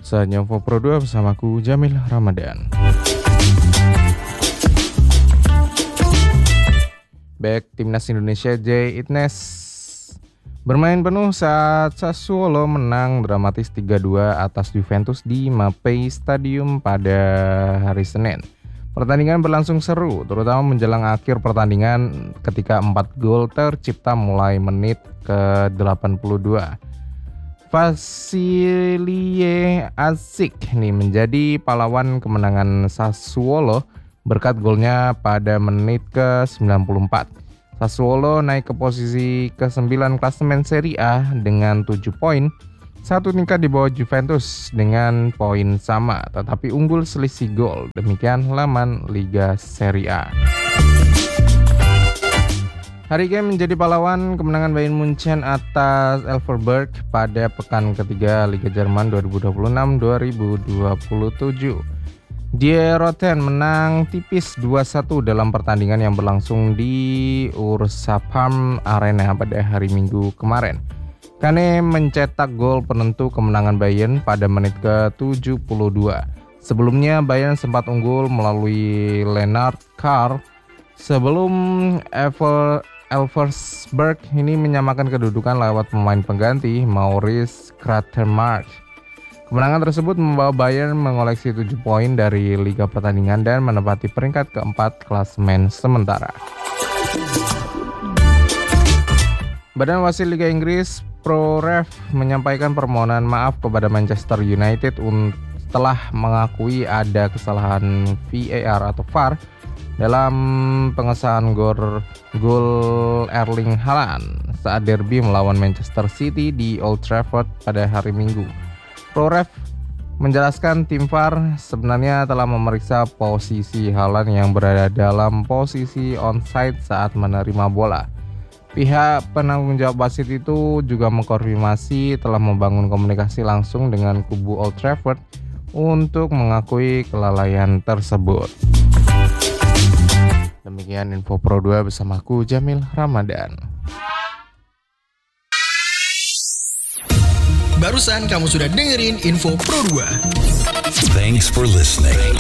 Saatnya Info Pro 2 bersamaku Jamil Ramadan. Back Timnas Indonesia J. Itnes bermain penuh saat Sassuolo menang dramatis 3-2 atas Juventus di Mapei Stadium pada hari Senin. Pertandingan berlangsung seru, terutama menjelang akhir pertandingan ketika 4 gol tercipta mulai menit ke-82. Vasilie Azic nih menjadi pahlawan kemenangan Sassuolo berkat golnya pada menit ke-94. Sassuolo naik ke posisi ke-9 klasemen Serie A dengan 7 poin, satu tingkat di bawah Juventus dengan poin sama, tetapi unggul selisih gol. Demikian laman Liga Serie A. Harry Kane menjadi pahlawan kemenangan Bayern Munchen atas Elfsberg pada pekan ketiga Liga Jerman 2026-2027. Die Roten menang tipis 2-1 dalam pertandingan yang berlangsung di Ursapam Arena pada hari Minggu kemarin. Kane mencetak gol penentu kemenangan Bayern pada menit ke-72. Sebelumnya Bayern sempat unggul melalui Lennart Carr sebelum Elversberg ini menyamakan kedudukan lewat pemain pengganti Maurice Kratermark. Kemenangan tersebut membawa Bayern mengoleksi 7 poin dari liga pertandingan dan menempati peringkat keempat klasemen sementara. Badan Wasit Liga Inggris ProRef menyampaikan permohonan maaf kepada Manchester United setelah mengakui ada kesalahan VAR atau VAR dalam pengesahan gol Erling Haaland saat derby melawan Manchester City di Old Trafford pada hari Minggu. ProRef menjelaskan tim VAR sebenarnya telah memeriksa posisi Haaland yang berada dalam posisi onside saat menerima bola. Pihak penanggung jawab wasit itu juga mengkonfirmasi telah membangun komunikasi langsung dengan kubu Old Trafford untuk mengakui kelalaian tersebut. Demikian Info Pro 2 bersamaku Jamil Ramadan. Barusan kamu sudah dengerin Info Pro 2. Thanks for listening.